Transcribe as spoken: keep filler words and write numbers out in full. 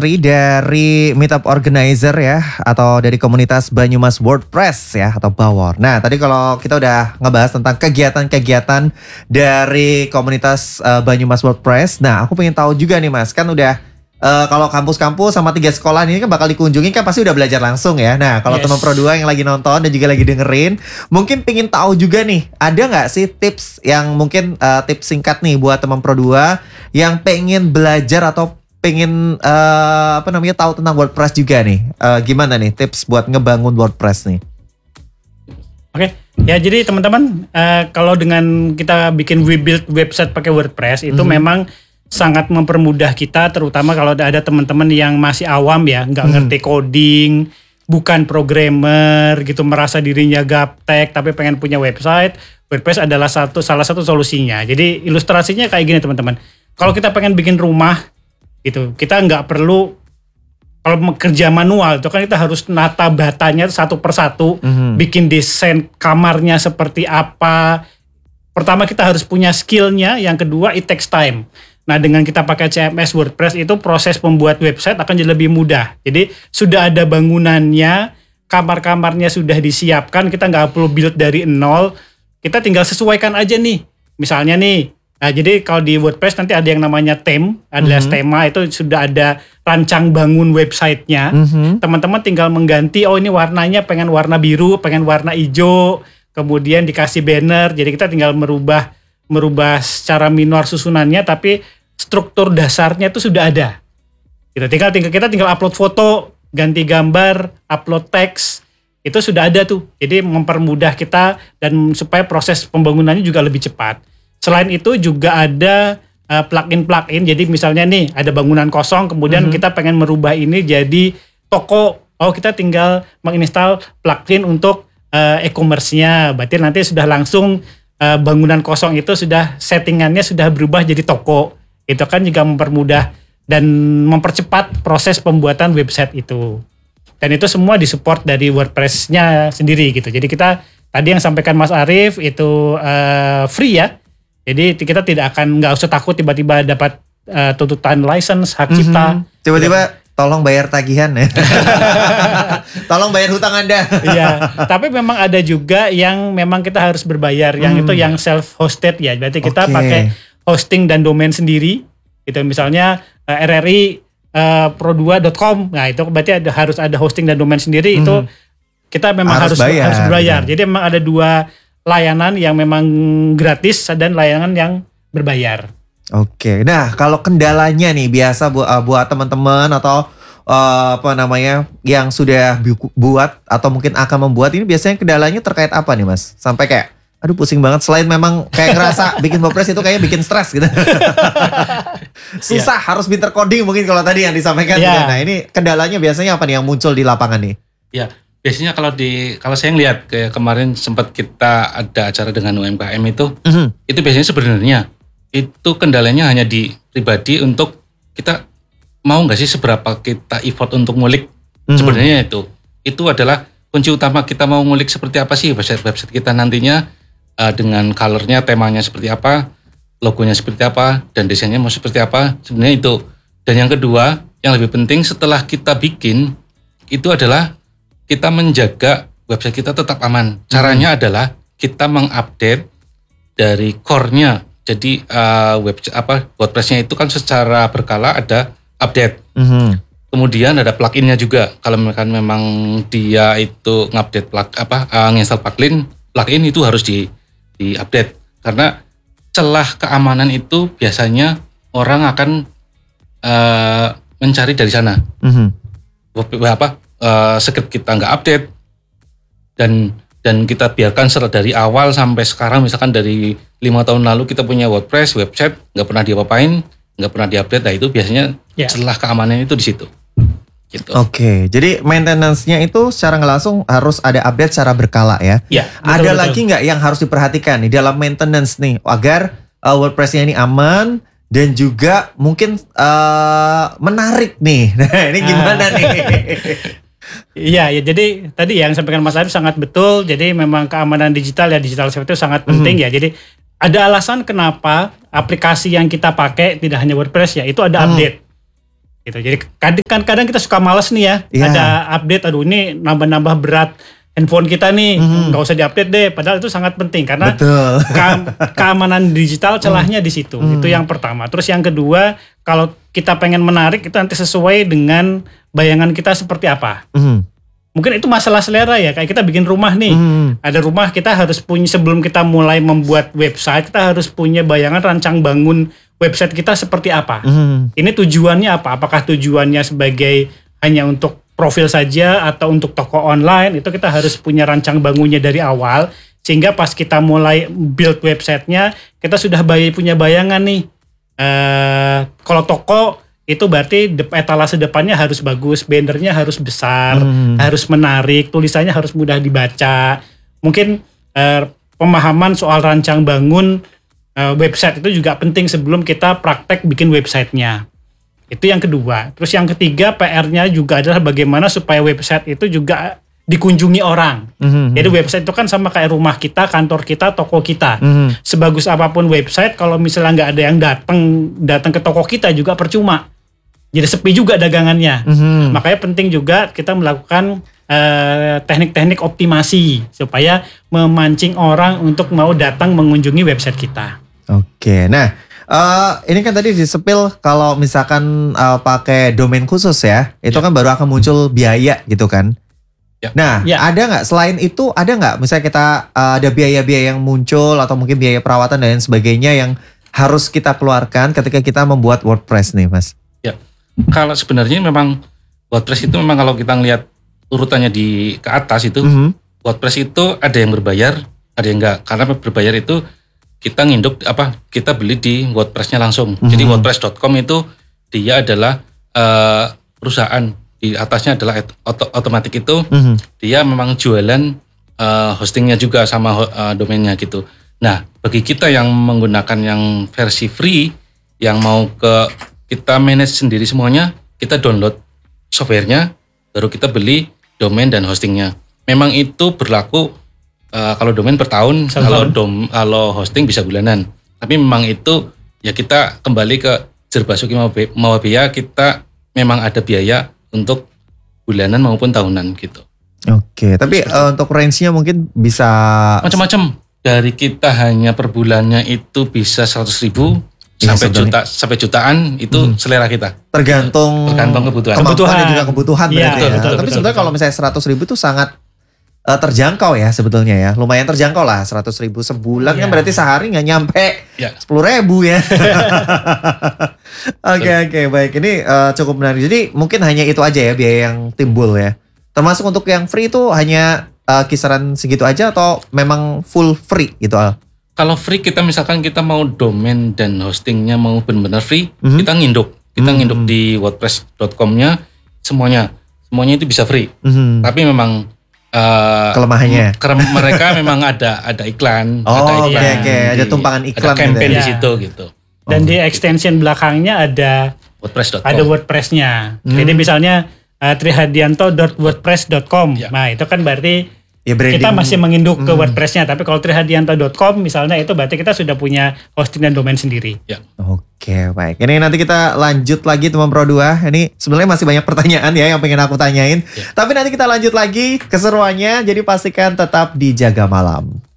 Asri dari Meetup Organizer ya, atau dari komunitas Banyumas WordPress ya, atau Bawor. Nah tadi kalau kita udah ngebahas tentang kegiatan-kegiatan dari komunitas uh, Banyumas WordPress. Nah aku pengen tahu juga nih Mas, kan udah Uh, kalau kampus-kampus sama tiga sekolah ini kan bakal dikunjungi kan pasti udah belajar langsung ya. Nah kalau Yes. teman Pro dua yang lagi nonton dan juga lagi dengerin, mungkin pengen tahu juga nih, ada nggak sih tips yang mungkin uh, tips singkat nih buat teman Pro dua yang pengen belajar atau pengen uh, apa namanya tahu tentang WordPress juga nih. Uh, gimana nih tips buat ngebangun WordPress nih? Oke, ya jadi teman-teman uh, kalau dengan kita bikin we build website pakai WordPress itu Mhm. memang sangat mempermudah kita, terutama kalau ada teman-teman yang masih awam ya, nggak Mhm. ngerti coding, bukan programmer gitu, merasa dirinya gaptek tapi pengen punya website. WordPress adalah satu salah satu solusinya. Jadi ilustrasinya kayak gini teman-teman. Kalau kita pengen bikin rumah gitu, kita nggak perlu kalau kerja manual itu kan kita harus nata batanya satu persatu, Mhm. bikin desain kamarnya seperti apa. Pertama kita harus punya skillnya, yang kedua it takes time. Nah dengan kita pakai C M S WordPress itu proses membuat website akan jadi lebih mudah. Jadi sudah ada bangunannya, kamar-kamarnya sudah disiapkan, kita nggak perlu build dari nol. Kita tinggal sesuaikan aja nih. Misalnya nih, nah jadi kalau di WordPress nanti ada yang namanya theme, alias Mhm. tema itu sudah ada rancang bangun websitenya. Mhm. Teman-teman tinggal mengganti, oh ini warnanya pengen warna biru, pengen warna hijau, kemudian dikasih banner. Jadi kita tinggal merubah merubah secara minor susunannya, tapi struktur dasarnya itu sudah ada. Gitu. Tinggal, tinggal kita tinggal upload foto, ganti gambar, upload teks, itu sudah ada tuh. Jadi mempermudah kita dan supaya proses pembangunannya juga lebih cepat. Selain itu juga ada uh, plugin-plugin. Jadi misalnya nih ada bangunan kosong, kemudian Mhm. kita pengen merubah ini jadi toko. Oh kita tinggal menginstal plugin untuk uh, e-commerce-nya. Berarti nanti sudah langsung Uh, bangunan kosong itu sudah settingannya sudah berubah jadi toko. Itu kan juga mempermudah dan mempercepat proses pembuatan website itu. Dan itu semua disupport dari WordPress-nya sendiri gitu. Jadi kita tadi yang sampaikan Mas Arief itu uh, free ya. Jadi kita tidak akan nggak usah takut tiba-tiba dapat uh, tuntutan license hak cipta. Mhm. Tiba-tiba tolong bayar tagihan ya. Tolong bayar hutang Anda. Iya, tapi memang ada juga yang memang kita harus berbayar, yang Hmm. itu yang self hosted ya. Berarti kita Oke. pakai hosting dan domain sendiri. Gitu misalnya uh, R R I uh, pro dua dot com. Nah, itu berarti ada harus ada hosting dan domain sendiri. Hmm. Itu kita memang Harus harus bayar, harus berbayar. gitu. Jadi memang ada dua layanan yang memang gratis dan layanan yang berbayar. Oke, nah kalau kendalanya nih biasa buat uh, buat teman-teman atau uh, apa namanya yang sudah bu- buat atau mungkin akan membuat ini biasanya kendalanya terkait apa nih Mas? Sampai kayak aduh pusing banget, selain memang kayak ngerasa bikin WordPress itu kayak bikin stres gitu. Susah, harus pinter coding mungkin kalau tadi yang disampaikan. Iya. Nah ini kendalanya biasanya apa nih yang muncul di lapangan nih? Ya, biasanya kalau di kalau saya ngelihat kayak kemarin sempat kita ada acara dengan U M K M itu, Mhm. itu biasanya sebenarnya itu kendalanya hanya di pribadi untuk kita mau nggak sih seberapa kita effort untuk ngulik. Mhm. Sebenarnya itu itu adalah kunci utama kita mau ngulik seperti apa sih website-website kita nantinya, uh, dengan colornya, temanya seperti apa, logonya seperti apa, dan desainnya mau seperti apa. Sebenarnya itu. Dan yang kedua yang lebih penting setelah kita bikin itu adalah kita menjaga website kita tetap aman. Caranya adalah kita mengupdate dari core-nya. Jadi uh, web apa WordPress-nya itu kan secara berkala ada update. Mhm. Kemudian ada plugin-nya juga. Kalau misalkan memang dia itu ngupdate plug apa uh, nginstal plugin, plugin itu harus di di-update karena celah keamanan itu biasanya orang akan uh, mencari dari sana. Mhm. Apa uh, script kita nggak update dan dan kita biarkan setelah dari awal sampai sekarang, misalkan dari lima tahun lalu kita punya WordPress website nggak pernah diapa-apain, nggak pernah diupdate. Nah itu biasanya Ya. celah keamanan itu di situ. Gitu. Oke, jadi maintenance-nya itu secara nggak langsung harus ada update secara berkala ya. Ya, Ada betul-betul. lagi nggak yang harus diperhatikan nih dalam maintenance nih agar uh, WordPress-nya ini aman dan juga mungkin uh, menarik nih. Nah ini gimana nih? Iya, ya jadi tadi yang sampaikan Mas Arief sangat betul. Jadi memang keamanan digital ya, digital safety itu sangat penting ya. Jadi ada alasan kenapa aplikasi yang kita pakai tidak hanya WordPress ya, itu ada Hmm. update. Gitu. Jadi kadang kan kadang kita suka males nih ya, Iya. ada update, aduh ini nambah-nambah berat handphone kita nih, Mhm. nggak usah diupdate deh. Padahal itu sangat penting karena Betul. ke- keamanan digital celahnya di situ. Itu yang pertama. Terus yang kedua, kalau kita pengen menarik itu nanti sesuai dengan bayangan kita seperti apa. Mhm. Mungkin itu masalah selera ya, kayak kita bikin rumah nih. Mhm. Ada rumah, kita harus punya, sebelum kita mulai membuat website, kita harus punya bayangan rancang bangun website kita seperti apa. Mhm. Ini tujuannya apa? Apakah tujuannya sebagai hanya untuk profil saja atau untuk toko online? Itu kita harus punya rancang bangunnya dari awal, sehingga pas kita mulai build websitenya, kita sudah bay- punya bayangan nih. Eh, kalau toko itu berarti de- etalase depannya harus bagus, bannernya harus besar, Hmm. harus menarik, tulisannya harus mudah dibaca. Mungkin eh, pemahaman soal rancang bangun eh, website itu juga penting sebelum kita praktek bikin websitenya. Itu yang kedua. Terus yang ketiga, P R-nya juga adalah bagaimana supaya website itu juga dikunjungi orang. Mhm. Jadi website itu kan sama kayak rumah kita, kantor kita, toko kita. Mhm. Sebagus apapun website, kalau misalnya nggak ada yang datang datang ke toko kita juga percuma. Jadi sepi juga dagangannya. Mhm. Makanya penting juga kita melakukan eh, teknik-teknik optimasi supaya memancing orang untuk mau datang mengunjungi website kita. Oke, nah eh, ini kan tadi disepil kalau misalkan eh, pakai domain khusus ya, itu Ya. kan baru akan muncul biaya gitu kan. Ya. Nah, Ya. ada nggak selain itu ada nggak misalnya kita eh, ada biaya-biaya yang muncul atau mungkin biaya perawatan dan lain sebagainya yang harus kita keluarkan ketika kita membuat WordPress nih, Mas? Kalau sebenarnya memang WordPress itu memang kalau kita ngelihat urutannya di ke atas itu, Mhm. WordPress itu ada yang berbayar, ada yang enggak. Karena berbayar itu kita nginduk apa? Kita beli di WordPress-nya langsung. Jadi Mhm. wordpress dot com itu dia adalah eh, perusahaan, di atasnya adalah et- oto- otomatis itu Mhm. dia memang jualan eh, hostingnya juga sama ho- eh, domainnya gitu. Nah, bagi kita yang menggunakan yang versi free, yang mau ke kita manage sendiri semuanya, kita download softwarenya, baru kita beli domain dan hostingnya. Memang itu berlaku eh, kalau domain per tahun, Satu kalau tahun. dom, kalau hosting bisa bulanan. Tapi memang itu ya kita kembali ke Jerbasuki Mawabea, kita memang ada biaya untuk bulanan maupun tahunan gitu. Oke, tapi Seperti eh, untuk range-nya mungkin bisa Macam-macam. Dari kita hanya per bulannya itu bisa seratus ribu Iya, sampai sebenarnya. juta sampai jutaan itu Mhm. selera kita. tergantung Tergantung kebutuhan. kemampuan dan Kebutuhan. juga kebutuhan Iya, berarti ya. betul, betul, Tapi betul, sebenarnya betul. kalau misalnya seratus ribu itu sangat eh, terjangkau ya sebetulnya ya. Lumayan terjangkau lah seratus ribu sebulan kan Iya. berarti sehari nggak nyampe Ya. sepuluh ribu ya. Oke oke baik ini eh, cukup menarik. Jadi mungkin hanya itu aja ya biaya yang timbul ya. Termasuk untuk yang free itu hanya eh, kisaran segitu aja atau memang full free gitu Al? Kalau free kita misalkan kita mau domain dan hostingnya mau benar-benar free, Mhm. kita nginduk. Kita Mhm. nginduk di wordpress dot com-nya semuanya. Semuanya itu bisa free. Mhm. Tapi memang eh, Kelemahannya. ker- mereka memang ada ada iklan, ada Oh oke iklan oke ada di- tumpangan iklan ada campaign gitu di ya. situ gitu. Dan Oh, di extension belakangnya ada wordpress dot com. ada WordPress-nya. Hmm. Jadi misalnya uh, trihadianto dot wordpress dot com. Ya. Nah, itu kan berarti ya. Ya, branding. kita masih menginduk ke Hmm. WordPress-nya. Tapi kalau trihadianto dot com misalnya itu berarti kita sudah punya hosting dan domain sendiri. Ya. Oke baik, ini nanti kita lanjut lagi teman Pro dua. Ini sebenarnya masih banyak pertanyaan ya yang pengen aku tanyain. Ya. Tapi nanti kita lanjut lagi keseruannya, jadi pastikan tetap di Jaga Malam.